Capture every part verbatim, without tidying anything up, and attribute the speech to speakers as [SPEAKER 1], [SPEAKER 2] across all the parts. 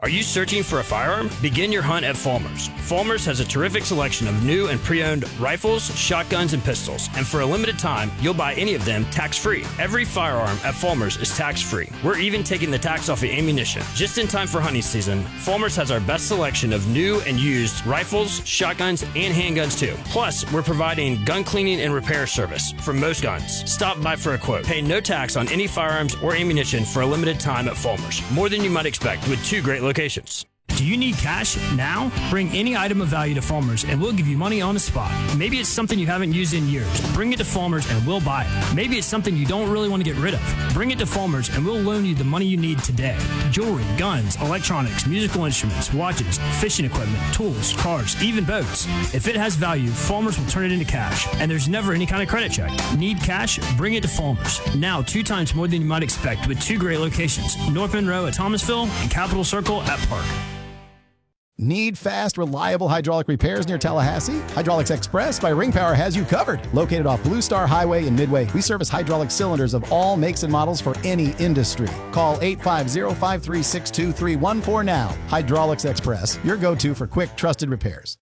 [SPEAKER 1] Are you searching for a firearm? Begin your hunt at Falmers. Falmers has a terrific selection of new and pre-owned rifles, shotguns, and pistols. And for a limited time, you'll buy any of them tax-free. Every firearm at Falmers is tax-free. We're even taking the tax off the ammunition. Just in time for hunting season, Falmers has our best selection of new and used rifles, shotguns, and handguns too. Plus, we're providing gun cleaning and repair service for most guns. Stop by for a quote. Pay no tax on any firearms or ammunition for a limited time at Falmers. More than you might expect with two great locations.
[SPEAKER 2] Do you need cash now? Bring any item of value to Falmers and we'll give you money on the spot. Maybe it's something you haven't used in years. Bring it to Falmers and we'll buy it. Maybe it's something you don't really want to get rid of. Bring it to Falmers and we'll loan you the money you need today. Jewelry, guns, electronics, musical instruments, watches, fishing equipment, tools, cars, even boats. If it has value, Falmers will turn it into cash. And there's never any kind of credit check. Need cash? Bring it to Falmers. Now two times more than you might expect with two great locations. North Monroe at Thomasville and Capitol Circle at Park.
[SPEAKER 3] Need fast, reliable hydraulic repairs near Tallahassee? Hydraulics Express by Ring Power has you covered. Located off Blue Star Highway in Midway, we service hydraulic cylinders of all makes and models for any industry. Call eight five zero, five three six, two three one four now. Hydraulics Express, your go-to for quick, trusted repairs.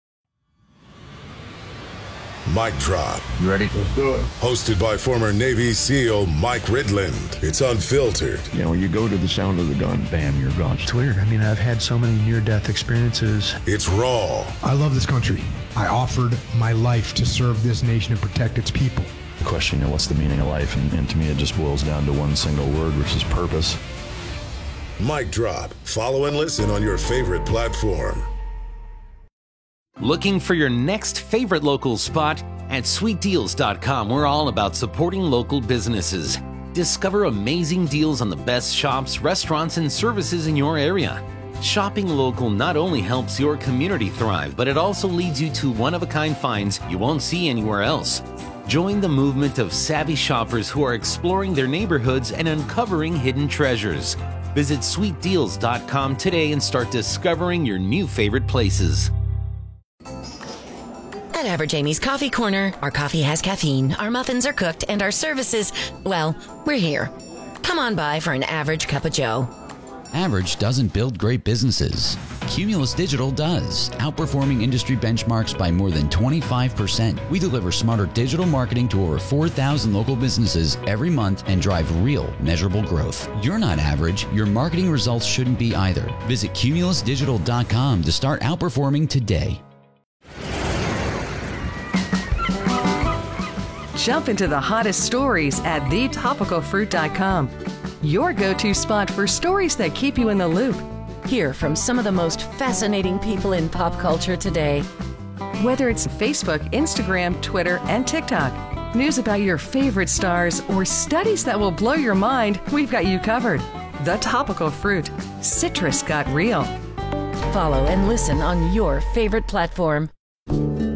[SPEAKER 4] Mic Drop.
[SPEAKER 5] You ready? Let's do it.
[SPEAKER 4] Hosted by former Navy SEAL Mike Ridland. It's unfiltered.
[SPEAKER 5] You know, when you go to the sound of the gun, bam, you're gone.
[SPEAKER 6] It's weird. I mean, I've had so many near-death experiences.
[SPEAKER 4] It's raw.
[SPEAKER 7] I love this country. I offered my life to serve this nation and protect its people.
[SPEAKER 6] The question, you know, what's the meaning of life? And, and to me, it just boils down to one single word, which is purpose.
[SPEAKER 4] Mic Drop. Follow and listen on your favorite platform.
[SPEAKER 8] Looking for your next favorite local spot? At sweet deals dot com, we're all about supporting local businesses. Discover amazing deals on the best shops, restaurants, and services in your area. Shopping local not only helps your community thrive, but it also leads you to one-of-a-kind finds you won't see anywhere else. Join the movement of savvy shoppers who are exploring their neighborhoods and uncovering hidden treasures. Visit sweet deals dot com today and start discovering your new favorite places.
[SPEAKER 9] At Average Amy's Coffee Corner, our coffee has caffeine, our muffins are cooked, and our services, well, we're here. Come on by for an average cup of joe.
[SPEAKER 10] Average doesn't build great businesses. Cumulus Digital does, outperforming industry benchmarks by more than twenty-five percent. We deliver smarter digital marketing to over four thousand local businesses every month and drive real, measurable growth. You're not average. Your marketing results shouldn't be either. Visit cumulus digital dot com to start outperforming today.
[SPEAKER 11] Jump into the hottest stories at the topical fruit dot com. Your go-to spot for stories that keep you in the loop.
[SPEAKER 9] Hear from some of the most fascinating people in pop culture today.
[SPEAKER 11] Whether it's Facebook, Instagram, Twitter, and TikTok, news about your favorite stars, or studies that will blow your mind, we've got you covered. The Topical Fruit. Citrus got real.
[SPEAKER 9] Follow and listen on your favorite platform.